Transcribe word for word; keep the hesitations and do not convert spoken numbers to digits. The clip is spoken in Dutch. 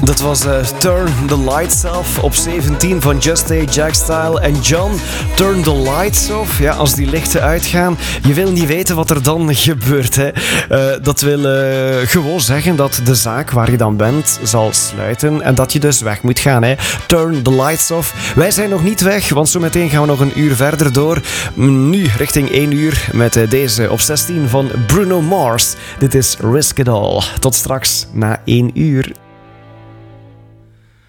Dat was uh, Turn the Lights Off op zeventien van Just A, Jack Style en John. Turn the Lights Off. Ja, als die lichten uitgaan, je wil niet weten wat er dan gebeurt. Hè. Uh, dat wil uh, gewoon zeggen dat de zaak waar je dan bent zal sluiten en dat je dus weg moet gaan. Hè. Turn the Lights Off. Wij zijn nog niet weg, want zo meteen gaan we nog een uur verder door. Nu richting één uur met uh, deze op zestien van Bruno Mars. Dit is Risk It All. Tot straks na één uur.